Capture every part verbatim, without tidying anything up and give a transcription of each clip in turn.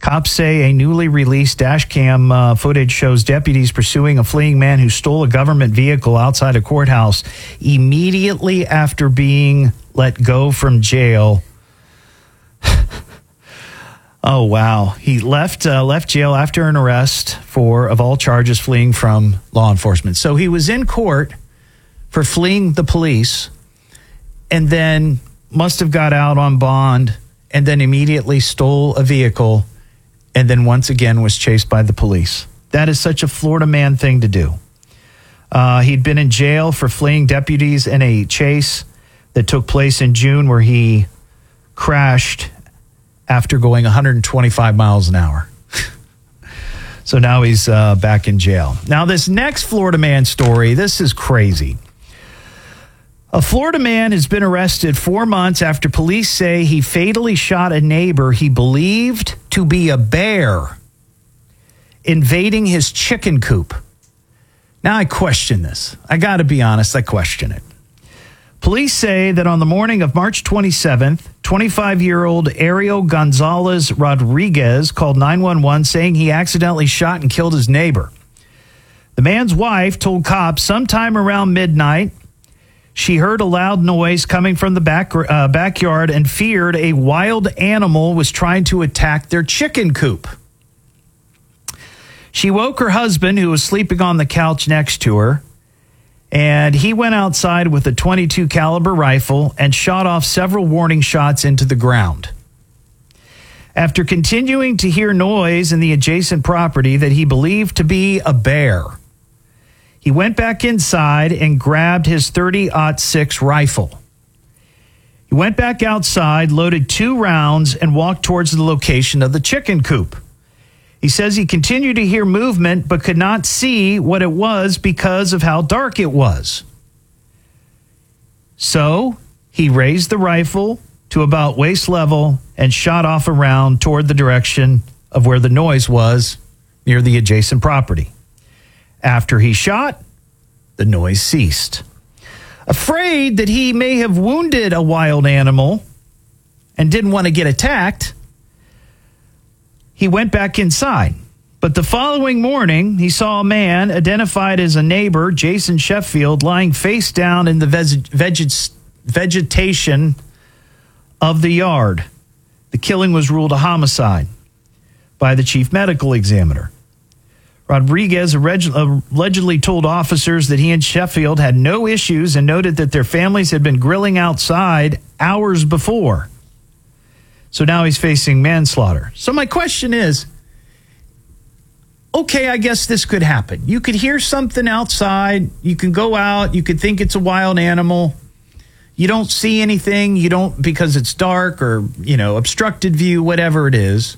Cops say a newly released dash cam uh, footage shows deputies pursuing a fleeing man who stole a government vehicle outside a courthouse immediately after being let go from jail. Oh, wow. He left uh, left jail after an arrest for, of all charges, fleeing from law enforcement. So he was in court for fleeing the police and then must have got out on bond and then immediately stole a vehicle and then once again was chased by the police. That is such a Florida man thing to do. Uh, he'd been in jail for fleeing deputies in a chase that took place in June where he crashed after going one hundred twenty-five miles an hour. So now he's uh, back in jail. Now this next Florida man story, this is crazy. A Florida man has been arrested four months after police say he fatally shot a neighbor he believed to be a bear invading his chicken coop. Now I question this. I got to be honest, I question it. Police say that on the morning of March twenty-seventh, twenty-five-year-old Ariel Gonzalez Rodriguez called nine one one saying he accidentally shot and killed his neighbor. The man's wife told cops sometime around midnight she heard a loud noise coming from the back uh, backyard and feared a wild animal was trying to attack their chicken coop. She woke her husband, who was sleeping on the couch next to her, and he went outside with a twenty-two caliber rifle and shot off several warning shots into the ground. After continuing to hear noise in the adjacent property that he believed to be a bear, he went back inside and grabbed his thirty aught six rifle. He went back outside, loaded two rounds, and walked towards the location of the chicken coop. He says he continued to hear movement but could not see what it was because of how dark it was. So he raised the rifle to about waist level and shot off a round toward the direction of where the noise was near the adjacent property. After he shot, the noise ceased. Afraid that he may have wounded a wild animal and didn't want to get attacked, he went back inside. But the following morning, he saw a man identified as a neighbor, Jason Sheffield, lying face down in the veg- veg- vegetation of the yard. The killing was ruled a homicide by the chief medical examiner. Rodriguez allegedly told officers that he and Sheffield had no issues and noted that their families had been grilling outside hours before. So now he's facing manslaughter. So my question is, okay, I guess this could happen. You could hear something outside. You can go out. You could think it's a wild animal. You don't see anything. You don't, because it's dark or, you know, obstructed view, whatever it is.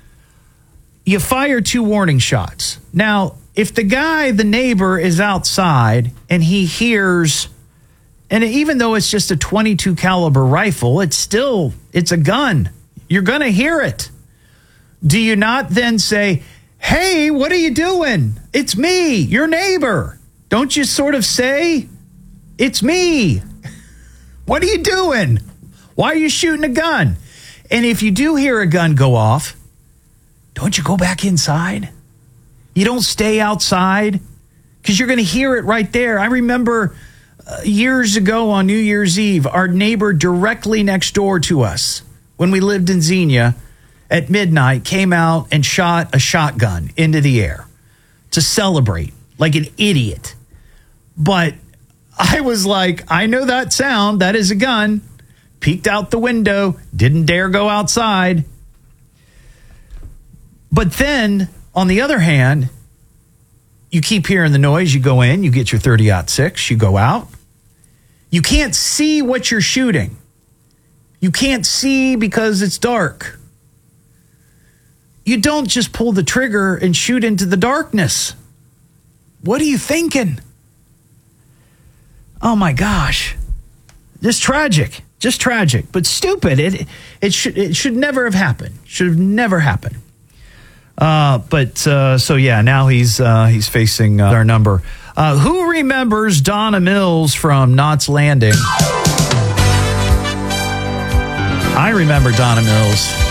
You fire two warning shots. Now, if the guy, the neighbor, is outside and he hears, and even though it's just a twenty-two caliber rifle, it's still, it's a gun. You're going to hear it. Do you not then say, hey, what are you doing? It's me, your neighbor. Don't you sort of say, it's me. What are you doing? Why are you shooting a gun? And if you do hear a gun go off, don't you go back inside? You don't stay outside because you're going to hear it right there. I remember uh, years ago on New Year's Eve, our neighbor directly next door to us, when we lived in Xenia, at midnight, came out and shot a shotgun into the air to celebrate like an idiot. But I was like, I know that sound. That is a gun. Peeked out the window. Didn't dare go outside. But then, on the other hand, you keep hearing the noise. You go in, you get your thirty aught six, you go out. You can't see what you're shooting. You can't see because it's dark. You don't just pull the trigger and shoot into the darkness. What are you thinking? Oh my gosh. Just tragic. Just tragic. But stupid. It it should it should never have happened. Should have never happened. Uh, but uh, so yeah, now he's uh, he's facing uh, our number. Uh, who remembers Donna Mills from Knots Landing? I remember Donna Mills.